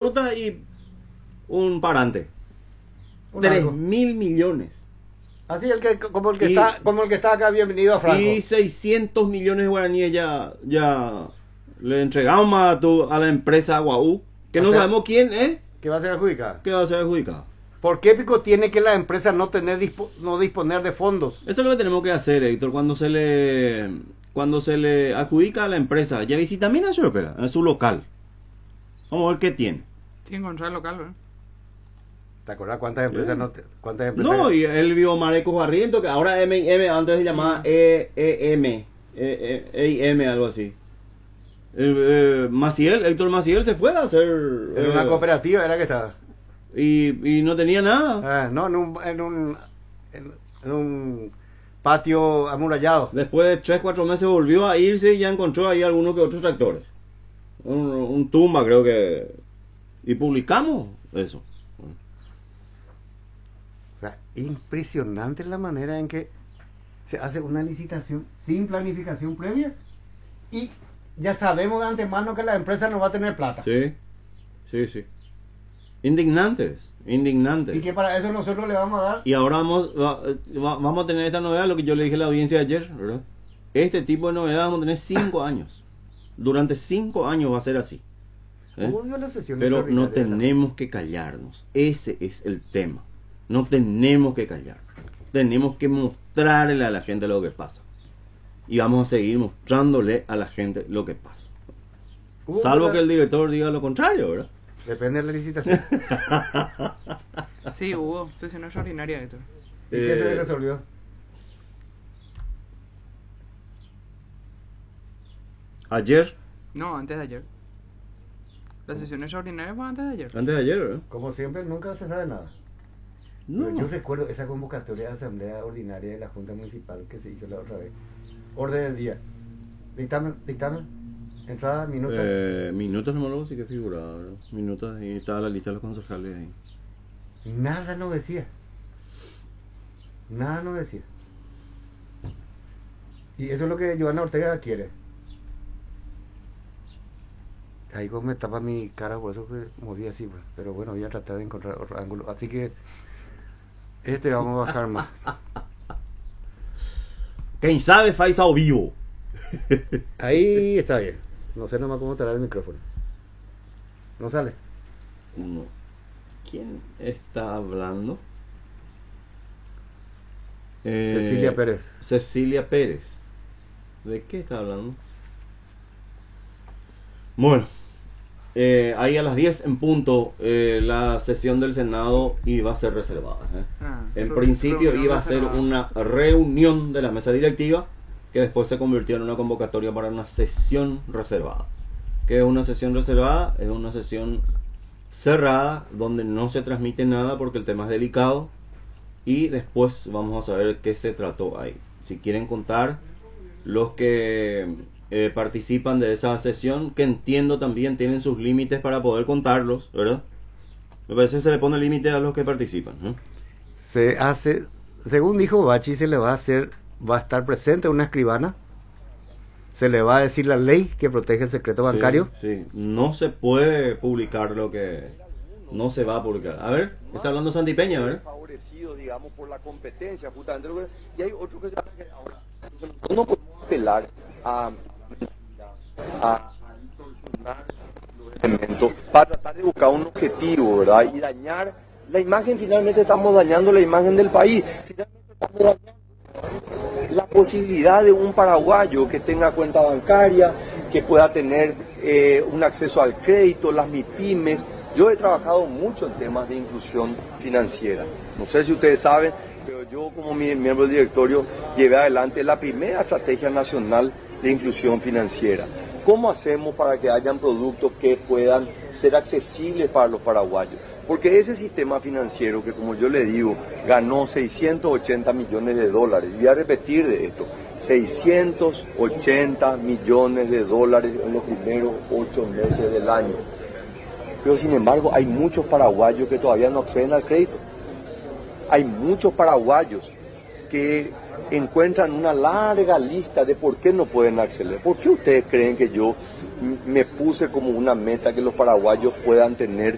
pelota y un parante. Un 3.000 millones. Así como el que está acá, bienvenido a Franco. Y 600 millones de guaraníes ya le entregamos a la empresa Aguaú, que no sabemos quién es, Que va a ser adjudicada. que va a ser adjudicada. ¿Por qué pico tiene que la empresa no disponer de fondos? Eso es lo que tenemos que hacer, Héctor, cuando se le adjudica a la empresa. Ya visita Minas Opera, en su local. Vamos a ver qué tiene. Sí, encontrar el local, ¿verdad? ¿Te acuerdas cuántas empresas cuántas empresas? No, y él vio Marecos Barrientos, que ahora M&M, antes se llamaba EIM, algo así. Maciel, Héctor Maciel se fue a hacer... En una cooperativa era que estaba. Y no tenía nada. No, en un patio amurallado. Después de 3-4 meses volvió a irse y ya encontró ahí algunos que otros tractores. Un tumba, creo que... Y publicamos eso. O sea, impresionante la manera en que se hace una licitación sin planificación previa y ya sabemos de antemano que la empresa no va a tener plata. Sí. Indignantes. Y que para eso nosotros le vamos a dar. Y ahora vamos a tener esta novedad, lo que yo le dije a la audiencia ayer, ¿verdad? Este tipo de novedad vamos a tener 5 años. Durante 5 años va a ser así. Pero no tenemos que callarnos. Ese es el tema. No tenemos que callarnos. Tenemos que mostrarle a la gente lo que pasa. Y vamos a seguir mostrándole a la gente lo que pasa. Salvo que el director diga lo contrario, ¿verdad? Depende de la licitación. Sí, hubo sesión extraordinaria, Héctor. ¿Y qué se resolvió? Ayer. No, antes de ayer. La sesión extraordinaria fue antes de ayer. Antes de ayer, ¿verdad? Como siempre, nunca se sabe nada. No. Pero yo recuerdo esa convocatoria de asamblea ordinaria de la Junta Municipal que se hizo la otra vez. Orden del día. Dictamen. Entrada, minutos. Minutos no sí que figuraba, ¿verdad? Minutos y estaba la lista de los concejales ahí. Nada no decía. Y eso es lo que Joana Ortega quiere. Ahí como me tapa mi cara, por eso que moví así, pues. Pero bueno, voy a tratar de encontrar otro ángulo. Así que vamos a bajar más. ¿Quién sabe faz ao vivo? Ahí está bien. No sé nomás cómo traer el micrófono. ¿No sale? No. ¿Quién está hablando? Cecilia Pérez. Cecilia Pérez. ¿De qué está hablando? Bueno, ahí a las 10 en punto la sesión del Senado iba a ser reservada. En principio iba a ser una reunión de la mesa directiva que después se convirtió en una convocatoria para una sesión reservada. ¿Qué es una sesión reservada? Es una sesión cerrada donde no se transmite nada porque el tema es delicado y después vamos a saber qué se trató ahí. Si quieren contar los que participan de esa sesión, que entiendo también tienen sus límites para poder contarlos, ¿verdad? Me parece que se le pone límite a los que participan, ¿no? Se hace, según dijo Bachi, va a estar presente una escribana, se le va a decir la ley que protege el secreto bancario. Sí, no se puede publicar lo que no se va a publicar. A ver, está hablando Santi Peña, ¿verdad? Favorecidos, digamos, por la competencia, justamente. Y hay otro que ahora no podemos apelar a distorsionar los elementos para tratar de buscar un objetivo, ¿verdad? Y dañar la imagen. Finalmente estamos dañando la imagen del país. Finalmente estamos dañando la posibilidad de un paraguayo que tenga cuenta bancaria, que pueda tener un acceso al crédito, las MIPYMES. Yo he trabajado mucho en temas de inclusión financiera. No sé si ustedes saben, pero yo como miembro del directorio llevé adelante la primera estrategia nacional de inclusión financiera. ¿Cómo hacemos para que hayan productos que puedan ser accesibles para los paraguayos? Porque ese sistema financiero que, como yo le digo, ganó 680 millones de dólares, y voy a repetir de esto, 680 millones de dólares en los primeros 8 meses del año. Pero sin embargo hay muchos paraguayos que todavía no acceden al crédito. Hay muchos paraguayos que encuentran una larga lista de por qué no pueden acceder. ¿Por qué ustedes creen que yo me puse como una meta que los paraguayos puedan tener